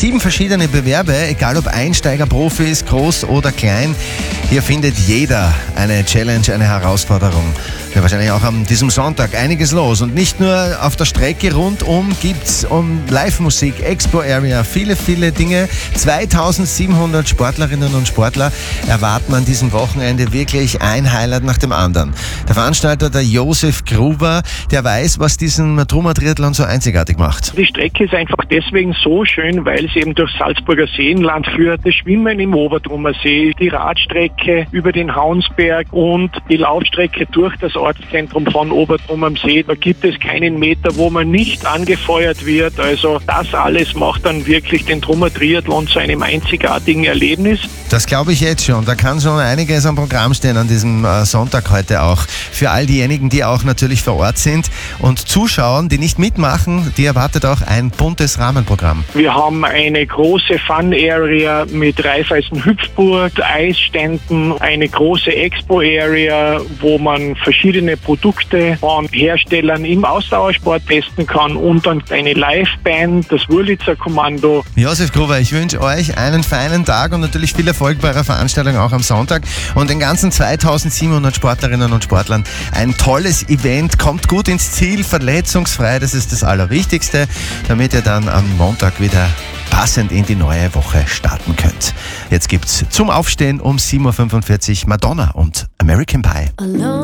7 verschiedene Bewerbe, egal ob Einsteiger, Profis, groß oder klein. Hier findet jeder eine Challenge, eine Herausforderung. Ja, wahrscheinlich auch an diesem Sonntag einiges los. Und nicht nur auf der Strecke rundum gibt's Live-Musik, Expo-Area, viele, viele Dinge. 2700 Sportlerinnen und Sportler erwarten an diesem Wochenende wirklich ein Highlight nach dem anderen. Der Veranstalter, der Josef Gruber, der weiß, was diesen Trummer-Triathlon so einzigartig macht. Die Strecke ist einfach deswegen so schön, weil sie eben durch Salzburger Seenland führt. Das Schwimmen im Obertrummer See, die Radstrecke über den Haunsberg und die Laufstrecke durch das Ortszentrum von Obertrum am See. Da gibt es keinen Meter, wo man nicht angefeuert wird. Also das alles macht dann wirklich den Trummer Triathlon zu einem einzigartigen Erlebnis. Das glaube ich jetzt schon. Da kann schon einiges am Programm stehen an diesem Sonntag heute auch. Für all diejenigen, die auch natürlich vor Ort sind und zuschauen, die nicht mitmachen, die erwartet auch ein buntes Rahmenprogramm. Wir haben eine große Fun-Area mit Raiffeisen-Hüpfburg, Eisständen, eine große Expo-Area, wo man verschiedene Produkte von Herstellern im Ausdauersport testen kann und dann eine Live-Band, das Wurlitzer Kommando. Josef Gruber, ich wünsche euch einen feinen Tag und natürlich viel Erfolg bei eurer Veranstaltung auch am Sonntag und den ganzen 2700 Sportlerinnen und Sportlern ein tolles Event. Kommt gut ins Ziel, verletzungsfrei, das ist das Allerwichtigste, damit ihr dann am Montag wieder passend in die neue Woche starten könnt. Jetzt gibt's zum Aufstehen um 7.45 Uhr Madonna und American Pie.